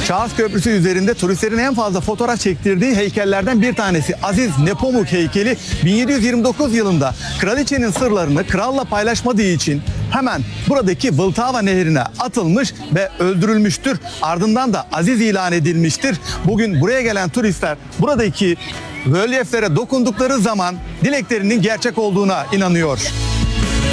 Çağız Köprüsü üzerinde turistlerin en fazla fotoğraf çektirdiği heykellerden bir tanesi Aziz Nepomuk heykeli 1729 yılında kraliçenin sırlarını kralla paylaşmadığı için hemen buradaki Vltava Nehri'ne atılmış ve öldürülmüştür. Ardından da aziz ilan edilmiştir. Bugün buraya gelen turistler buradaki rölyeflere dokundukları zaman dileklerinin gerçek olduğuna inanıyor.